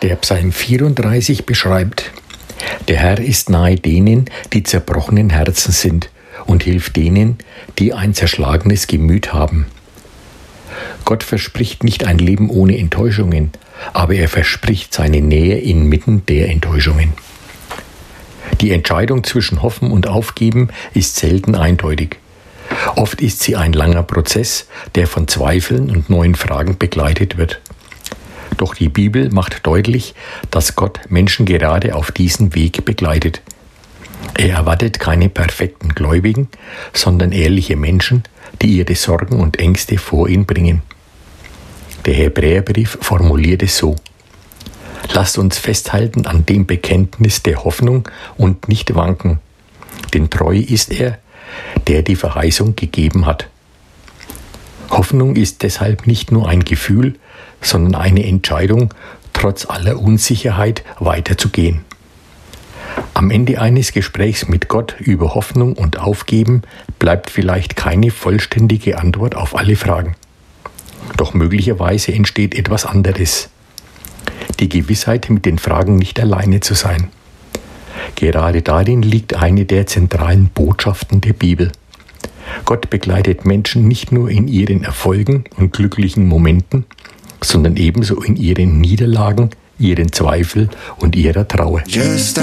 Der Psalm 34 beschreibt: Der Herr ist nahe denen, die zerbrochenen Herzen sind, und hilft denen, die ein zerschlagenes Gemüt haben. Gott verspricht nicht ein Leben ohne Enttäuschungen, aber er verspricht seine Nähe inmitten der Enttäuschungen. Die Entscheidung zwischen Hoffen und Aufgeben ist selten eindeutig. Oft ist sie ein langer Prozess, der von Zweifeln und neuen Fragen begleitet wird. Doch die Bibel macht deutlich, dass Gott Menschen gerade auf diesem Weg begleitet. Er erwartet keine perfekten Gläubigen, sondern ehrliche Menschen, die ihre Sorgen und Ängste vor ihn bringen. Der Hebräerbrief formuliert es so: Lasst uns festhalten an dem Bekenntnis der Hoffnung und nicht wanken, denn treu ist er, der die Verheißung gegeben hat. Hoffnung ist deshalb nicht nur ein Gefühl, sondern eine Entscheidung, trotz aller Unsicherheit weiterzugehen. Am Ende eines Gesprächs mit Gott über Hoffnung und Aufgeben bleibt vielleicht keine vollständige Antwort auf alle Fragen. Doch möglicherweise entsteht etwas anderes. Die Gewissheit, mit den Fragen nicht alleine zu sein. Gerade darin liegt eine der zentralen Botschaften der Bibel. Gott begleitet Menschen nicht nur in ihren Erfolgen und glücklichen Momenten, sondern ebenso in ihren Niederlagen, ihren Zweifeln und ihrer Trauer. Just